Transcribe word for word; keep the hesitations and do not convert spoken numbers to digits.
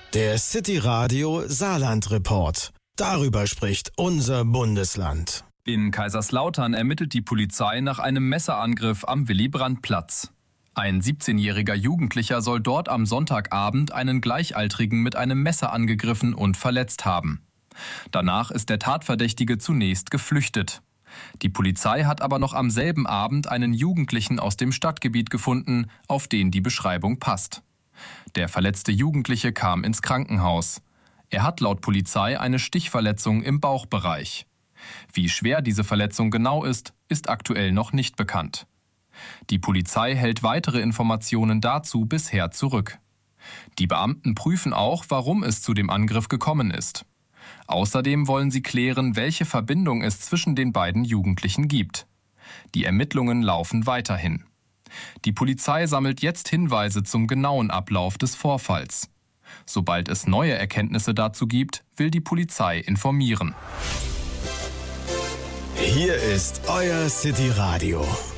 Der City Radio Saarland Report. Darüber spricht unser Bundesland. In Kaiserslautern ermittelt die Polizei nach einem Messerangriff am Willy-Brandt-Platz. Ein siebzehnjähriger Jugendlicher soll dort am Sonntagabend einen Gleichaltrigen mit einem Messer angegriffen und verletzt haben. Danach ist der Tatverdächtige zunächst geflüchtet. Die Polizei hat aber noch am selben Abend einen Jugendlichen aus dem Stadtgebiet gefunden, auf den die Beschreibung passt. Der verletzte Jugendliche kam ins Krankenhaus. Er hat laut Polizei eine Stichverletzung im Bauchbereich. Wie schwer diese Verletzung genau ist, ist aktuell noch nicht bekannt. Die Polizei hält weitere Informationen dazu bisher zurück. Die Beamten prüfen auch, warum es zu dem Angriff gekommen ist. Außerdem wollen sie klären, welche Verbindung es zwischen den beiden Jugendlichen gibt. Die Ermittlungen laufen weiterhin. Die Polizei sammelt jetzt Hinweise zum genauen Ablauf des Vorfalls. Sobald es neue Erkenntnisse dazu gibt, will die Polizei informieren. Hier ist euer City Radio.